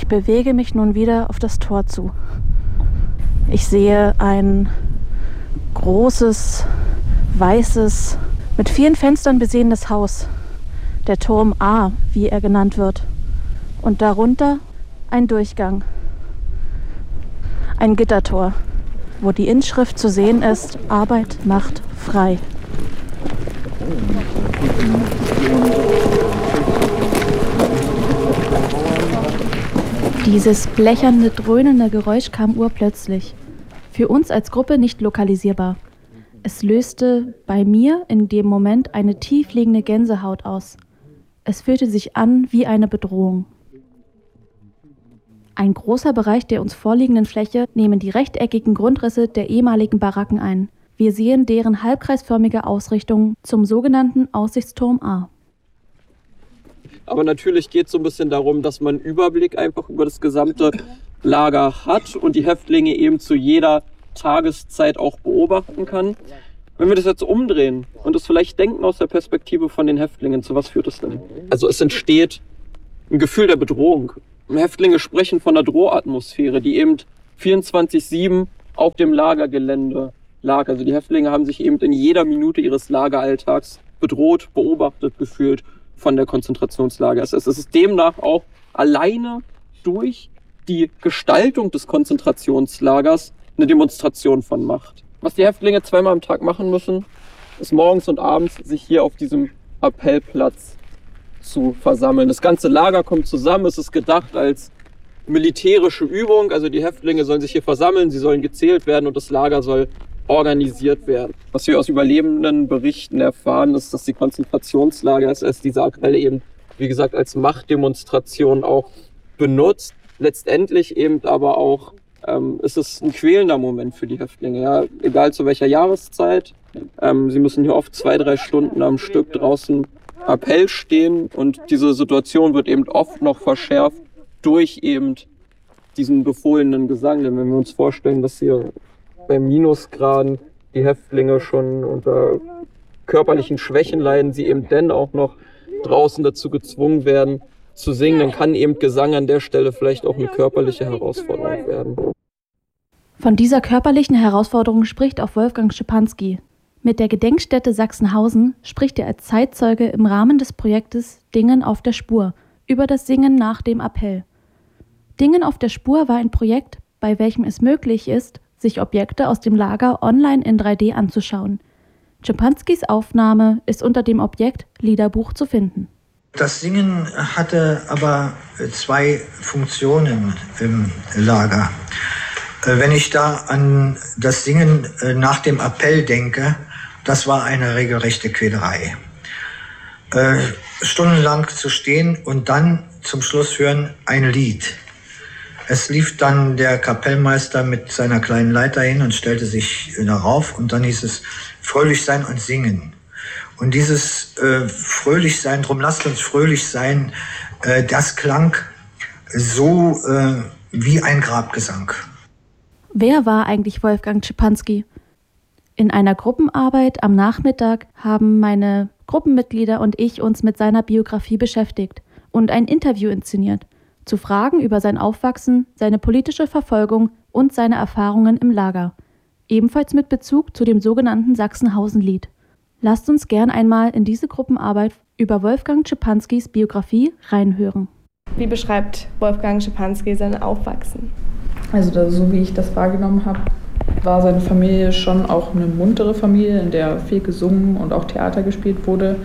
Ich bewege mich nun wieder auf das Tor zu. Ich sehe ein großes, weißes, mit vielen Fenstern besehenes Haus. Der Turm A, wie er genannt wird. Und darunter ein Durchgang. Ein Gittertor, wo die Inschrift zu sehen ist: Arbeit macht frei. Dieses blechernde, dröhnende Geräusch kam urplötzlich. Für uns als Gruppe nicht lokalisierbar. Es löste bei mir in dem Moment eine tiefliegende Gänsehaut aus. Es fühlte sich an wie eine Bedrohung. Ein großer Bereich der uns vorliegenden Fläche nehmen die rechteckigen Grundrisse der ehemaligen Baracken ein. Wir sehen deren halbkreisförmige Ausrichtung zum sogenannten Aussichtsturm A. Aber natürlich geht es so ein bisschen darum, dass man einen Überblick einfach über das gesamte Lager hat und die Häftlinge eben zu jeder Tageszeit auch beobachten kann. Wenn wir das jetzt umdrehen und das vielleicht denken aus der Perspektive von den Häftlingen, zu was führt es denn? Also es entsteht ein Gefühl der Bedrohung. Häftlinge sprechen von einer Drohatmosphäre, die eben 24/7 auf dem Lagergelände lag. Also die Häftlinge haben sich eben in jeder Minute ihres Lageralltags bedroht, beobachtet, gefühlt von der Konzentrationslager. Es ist demnach auch alleine durch die Gestaltung des Konzentrationslagers eine Demonstration von Macht. Was die Häftlinge zweimal am Tag machen müssen, ist morgens und abends sich hier auf diesem Appellplatz zu versammeln. Das ganze Lager kommt zusammen, es ist gedacht als militärische Übung, also die Häftlinge sollen sich hier versammeln, sie sollen gezählt werden und das Lager soll organisiert werden. Was wir aus überlebenden Berichten erfahren, ist, dass die Konzentrationslager SS diese Appelle eben, wie gesagt, als Machtdemonstration auch benutzt. Letztendlich eben aber auch ist es ein quälender Moment für die Häftlinge, ja, egal zu welcher Jahreszeit. Sie müssen hier oft 2-3 Stunden am Stück draußen Appell stehen und diese Situation wird eben oft noch verschärft durch eben diesen befohlenen Gesang. Denn wenn wir uns vorstellen, dass hier bei Minusgraden die Häftlinge schon unter körperlichen Schwächen leiden, sie eben dann auch noch draußen dazu gezwungen werden zu singen, dann kann eben Gesang an der Stelle vielleicht auch eine körperliche Herausforderung werden. Von dieser körperlichen Herausforderung spricht auch Wolfgang Schipanski. Mit der Gedenkstätte Sachsenhausen spricht er als Zeitzeuge im Rahmen des Projektes Dingen auf der Spur über das Singen nach dem Appell. Dingen auf der Spur war ein Projekt, bei welchem es möglich ist, sich Objekte aus dem Lager online in 3D anzuschauen. Schipanskis Aufnahme ist unter dem Objekt Liederbuch zu finden. Das Singen hatte aber 2 Funktionen im Lager. Wenn ich da an das Singen nach dem Appell denke, das war eine regelrechte Quälerei. Stundenlang zu stehen und dann zum Schluss hören ein Lied. Es lief dann der Kapellmeister mit seiner kleinen Leiter hin und stellte sich darauf und dann hieß es fröhlich sein und singen. Und dieses fröhlich sein, drum lasst uns fröhlich sein, das klang so wie ein Grabgesang. Wer war eigentlich Wolfgang Schipanski? In einer Gruppenarbeit am Nachmittag haben meine Gruppenmitglieder und ich uns mit seiner Biografie beschäftigt und ein Interview inszeniert, zu Fragen über sein Aufwachsen, seine politische Verfolgung und seine Erfahrungen im Lager, ebenfalls mit Bezug zu dem sogenannten Sachsenhausen-Lied. Lasst uns gern einmal in diese Gruppenarbeit über Wolfgang Schipanskis Biografie reinhören. Wie beschreibt Wolfgang Schipanski sein Aufwachsen? Also so wie ich das wahrgenommen habe, war seine Familie schon auch eine muntere Familie, in der viel gesungen und auch Theater gespielt wurde.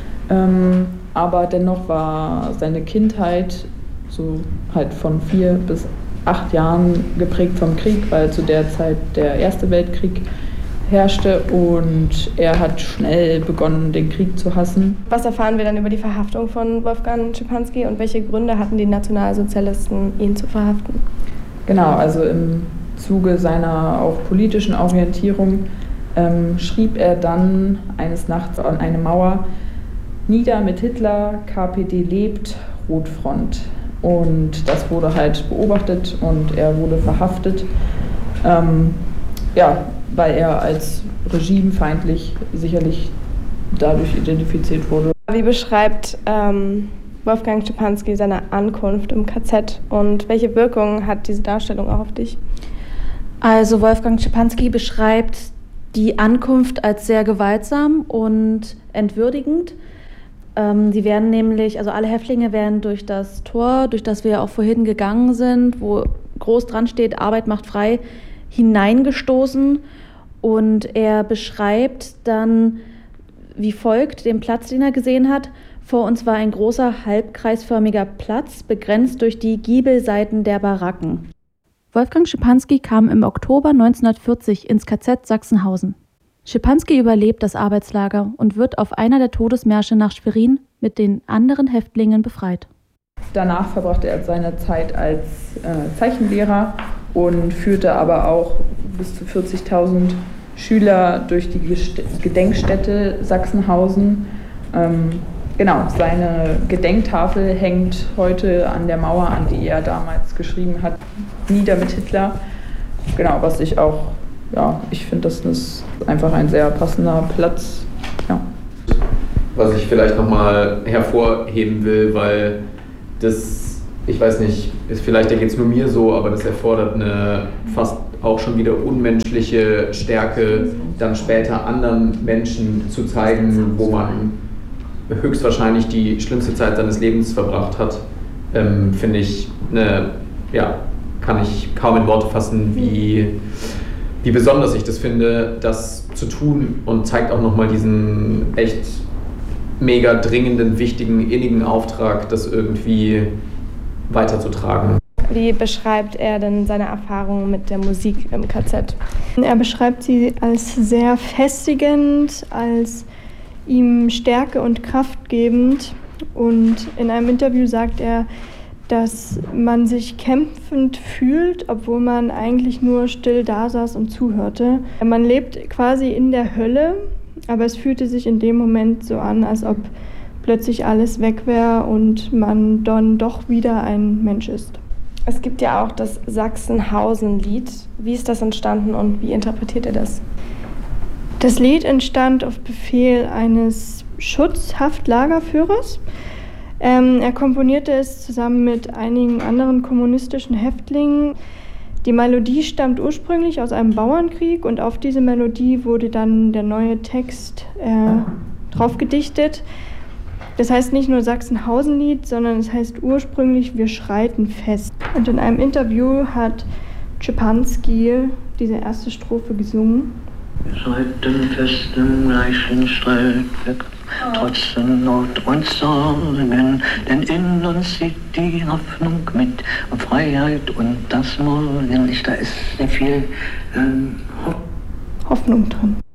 Aber dennoch war seine Kindheit so halt von 4 bis 8 Jahren geprägt vom Krieg, weil zu der Zeit der Erste Weltkrieg herrschte und er hat schnell begonnen, den Krieg zu hassen. Was erfahren wir dann über die Verhaftung von Wolfgang Schipanski und welche Gründe hatten die Nationalsozialisten, ihn zu verhaften? Genau, also im Zuge seiner auch politischen Orientierung schrieb er dann eines Nachts an eine Mauer: Nieder mit Hitler, KPD lebt, Rotfront. Und das wurde halt beobachtet und er wurde verhaftet, weil er als regimefeindlich sicherlich dadurch identifiziert wurde. Wie beschreibt Wolfgang Szczepanski seine Ankunft im KZ und welche Wirkung hat diese Darstellung auch auf dich? Also Wolfgang Szczepanski beschreibt die Ankunft als sehr gewaltsam und entwürdigend. Sie werden nämlich, also alle Häftlinge werden durch das Tor, durch das wir auch vorhin gegangen sind, wo groß dran steht, Arbeit macht frei, hineingestoßen. Und er beschreibt dann wie folgt den Platz, den er gesehen hat. Vor uns war ein großer halbkreisförmiger Platz, begrenzt durch die Giebelseiten der Baracken. Wolfgang Szczepanski kam im Oktober 1940 ins KZ Sachsenhausen. Szczepanski überlebt das Arbeitslager und wird auf einer der Todesmärsche nach Schwerin mit den anderen Häftlingen befreit. Danach verbrachte er seine Zeit als Zeichenlehrer und führte aber auch bis zu 40.000 Schüler durch die Gedenkstätte Sachsenhausen. Seine Gedenktafel hängt heute an der Mauer, an die er damals geschrieben hat, nieder mit Hitler. Was ich auch, ich finde, das ist einfach ein sehr passender Platz. Ja. Was ich vielleicht nochmal hervorheben will, weil das, ich weiß nicht, vielleicht geht es nur mir so, aber das erfordert eine fast auch schon wieder unmenschliche Stärke, dann später anderen Menschen zu zeigen, wo man höchstwahrscheinlich die schlimmste Zeit seines Lebens verbracht hat, finde ich, kann ich kaum in Worte fassen, wie besonders ich das finde, das zu tun, und zeigt auch nochmal diesen echt mega dringenden, wichtigen, innigen Auftrag, das irgendwie weiterzutragen. Wie beschreibt er denn seine Erfahrungen mit der Musik im KZ? Er beschreibt sie als sehr festigend, als ihm Stärke und Kraft gebend. Und in einem Interview sagt er, dass man sich kämpfend fühlt, obwohl man eigentlich nur still da saß und zuhörte. Man lebt quasi in der Hölle, aber es fühlte sich in dem Moment so an, als ob plötzlich alles weg wäre und man dann doch wieder ein Mensch ist. Es gibt ja auch das Sachsenhausen-Lied. Wie ist das entstanden und wie interpretiert er das? Das Lied entstand auf Befehl eines Schutzhaftlagerführers. Er komponierte es zusammen mit einigen anderen kommunistischen Häftlingen. Die Melodie stammt ursprünglich aus einem Bauernkrieg und auf diese Melodie wurde dann der neue Text drauf gedichtet. Das heißt nicht nur Sachsenhausen-Lied, sondern es heißt ursprünglich Wir schreiten fest. Und in einem Interview hat Szczepanski diese erste Strophe gesungen. Wir schreiten fest im gleichen Streitwerk, trotz Not und Sorgen, denn in uns sieht die Hoffnung mit Freiheit und das Morgenlicht. Da ist sehr viel Hoffnung drin.